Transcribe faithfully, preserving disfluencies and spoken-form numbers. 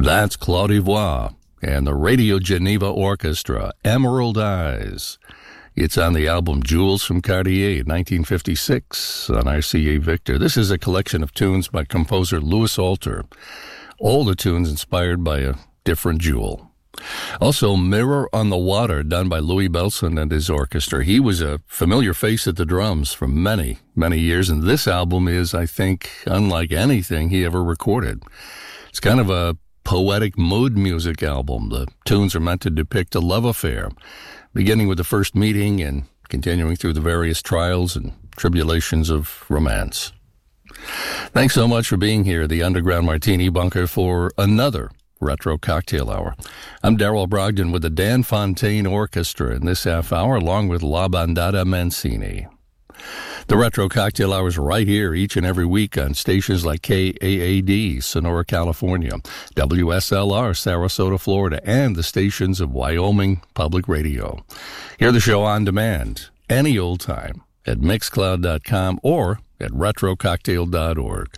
That's Claude Ivoire and the Radio Geneva Orchestra, Emerald Eyes. It's on the album Jewels from Cartier, nineteen fifty-six, on R C A Victor. This is a collection of tunes by composer Louis Alter. All the tunes inspired by a different jewel. Also, Mirror on the Water, done by Louis Bellson and his orchestra. He was a familiar face at the drums for many, many years, and this album is, I think, unlike anything he ever recorded. It's kind of a poetic mood music album. The tunes are meant to depict a love affair, beginning with the first meeting and continuing through the various trials and tribulations of romance. Thanks so much for being here, the Underground Martini Bunker, for another Retro Cocktail Hour. I'm Darrell Brogdon with the Dan Fontaine Orchestra in this half hour, along with La Bandada Mancini. The Retro Cocktail Hour is right here each and every week on stations like K A A D, Sonora, California, W S L R, Sarasota, Florida, and the stations of Wyoming Public Radio. Hear the show on demand, any old time, at mixcloud dot com or at retro cocktail dot org.